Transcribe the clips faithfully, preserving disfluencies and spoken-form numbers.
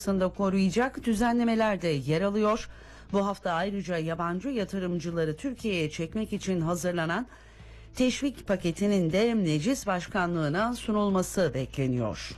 da koruyacak düzenlemeler de yer alıyor. Bu hafta ayrıca yabancı yatırımcıları Türkiye'ye çekmek için hazırlanan teşvik paketinin de Meclis Başkanlığı'na sunulması bekleniyor.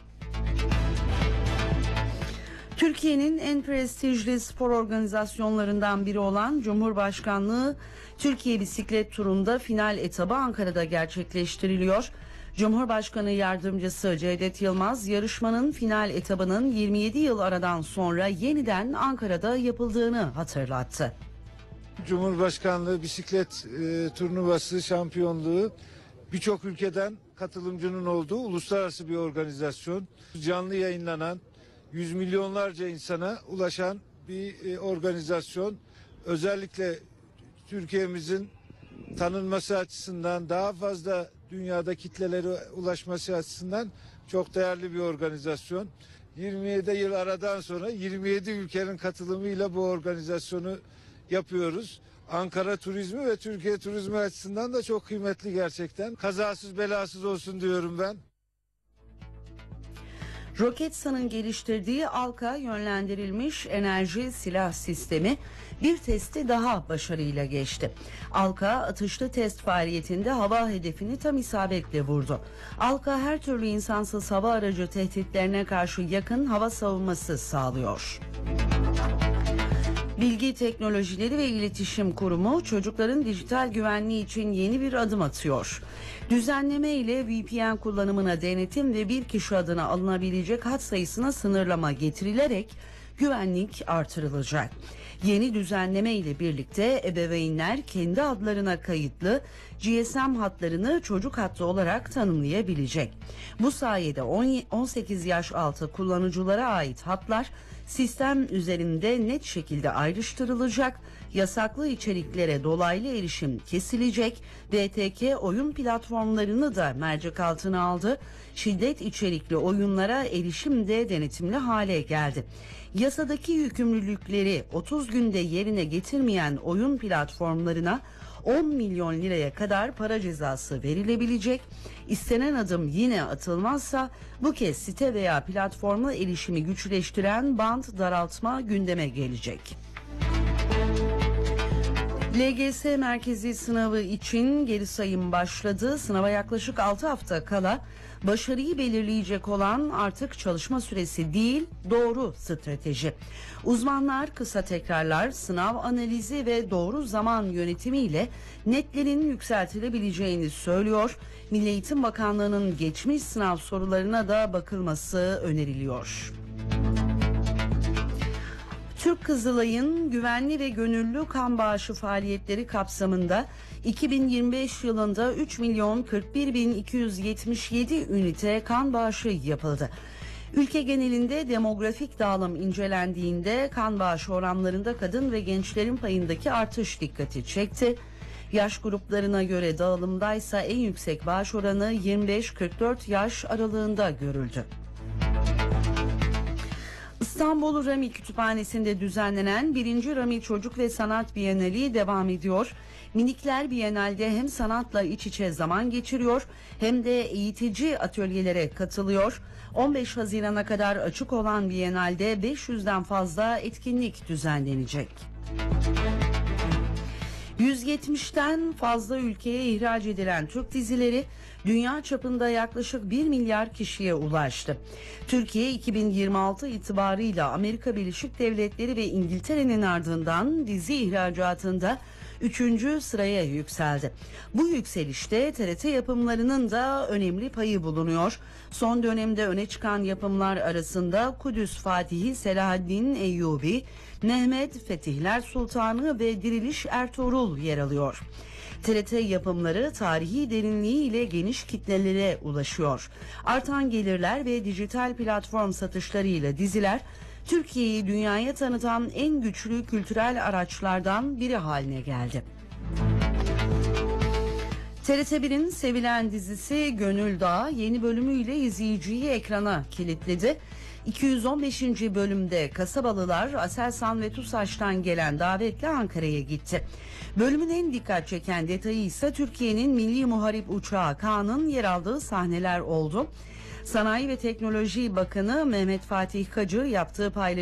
Türkiye'nin en prestijli spor organizasyonlarından biri olan Cumhurbaşkanlığı Türkiye Bisiklet Turu'nda final etabı Ankara'da gerçekleştiriliyor. Cumhurbaşkanı Yardımcısı Cevdet Yılmaz, yarışmanın final etabının yirmi yedi yıl aradan sonra yeniden Ankara'da yapıldığını hatırlattı. Cumhurbaşkanlığı bisiklet e, turnuvası şampiyonluğu birçok ülkeden katılımcının olduğu uluslararası bir organizasyon. Canlı yayınlanan, yüz milyonlarca insana ulaşan bir e, organizasyon. Özellikle Türkiye'mizin tanınması açısından, daha fazla dünyada kitlelere ulaşması açısından çok değerli bir organizasyon. yirmi yedi yıl aradan sonra yirmi yedi ülkenin katılımıyla bu organizasyonu yapıyoruz. Ankara turizmi ve Türkiye turizmi açısından da çok kıymetli gerçekten. Kazasız belasız olsun diyorum ben. Roketsan'ın geliştirdiği ALKA yönlendirilmiş enerji silah sistemi bir testi daha başarıyla geçti. ALKA atışlı test faaliyetinde hava hedefini tam isabetle vurdu. ALKA her türlü insansız hava aracı tehditlerine karşı yakın hava savunması sağlıyor. Bilgi Teknolojileri ve İletişim Kurumu çocukların dijital güvenliği için yeni bir adım atıyor. Düzenleme ile V P N kullanımına denetim ve bir kişi adına alınabilecek hat sayısına sınırlama getirilerek güvenlik artırılacak. Yeni düzenleme ile birlikte ebeveynler kendi adlarına kayıtlı G S M hatlarını çocuk hattı olarak tanımlayabilecek. Bu sayede on sekiz yaş altı kullanıcılara ait hatlar sistem üzerinde net şekilde ayrıştırılacak, yasaklı içeriklere dolaylı erişim kesilecek, B T K oyun platformlarını da mercek altına aldı, şiddet içerikli oyunlara erişim de denetimli hale geldi. Yasadaki yükümlülükleri otuz günde yerine getirmeyen oyun platformlarına on milyon liraya kadar para cezası verilebilecek. İstenen adım yine atılmazsa bu kez site veya platforma erişimi güçleştiren bant daraltma gündeme gelecek. L G S merkezi sınavı için geri sayım başladı. Sınava yaklaşık altı hafta kala başarıyı belirleyecek olan artık çalışma süresi değil, doğru strateji. Uzmanlar kısa tekrarlar, sınav analizi ve doğru zaman yönetimiyle netlerin yükseltilebileceğini söylüyor. Milli Eğitim Bakanlığı'nın geçmiş sınav sorularına da bakılması öneriliyor. Türk Kızılay'ın güvenli ve gönüllü kan bağışı faaliyetleri kapsamında iki bin yirmi beş yılında üç milyon kırk bir bin iki yüz yetmiş yedi ünite kan bağışı yapıldı. Ülke genelinde demografik dağılım incelendiğinde kan bağışı oranlarında kadın ve gençlerin payındaki artış dikkati çekti. Yaş gruplarına göre dağılımdaysa en yüksek bağış oranı yirmi beş kırk dört yaş aralığında görüldü. İstanbul Rami Kütüphanesi'nde düzenlenen birinci Rami Çocuk ve Sanat Bienali devam ediyor. Minikler Bienal'de hem sanatla iç içe zaman geçiriyor hem de eğitici atölyelere katılıyor. on beş Haziran'a kadar açık olan Bienal'de beş yüzden fazla etkinlik düzenlenecek. yüz yetmişten fazla ülkeye ihraç edilen Türk dizileri dünya çapında yaklaşık bir milyar kişiye ulaştı. Türkiye iki bin yirmi altı itibarıyla Amerika Birleşik Devletleri ve İngiltere'nin ardından dizi ihracatında üçüncü sıraya yükseldi. Bu yükselişte T R T yapımlarının da önemli payı bulunuyor. Son dönemde öne çıkan yapımlar arasında Kudüs Fatihi Selahaddin Eyyubi, Mehmet Fetihler Sultanı ve Diriliş Ertuğrul yer alıyor. T R T yapımları tarihi derinliğiyle geniş kitlelere ulaşıyor. Artan gelirler ve dijital platform satışlarıyla diziler Türkiye'yi dünyaya tanıtan en güçlü kültürel araçlardan biri haline geldi. T R T bir'in sevilen dizisi Gönül Dağı yeni bölümüyle izleyiciyi ekrana kilitledi. iki yüz on beşinci bölümde Kasabalılar Aselsan ve TUSAŞ'tan gelen davetle Ankara'ya gitti. Bölümün en dikkat çeken detayı ise Türkiye'nin milli muharip uçağı Kaan'ın yer aldığı sahneler oldu. Sanayi ve Teknoloji Bakanı Mehmet Fatih Kacı yaptığı paylaşımda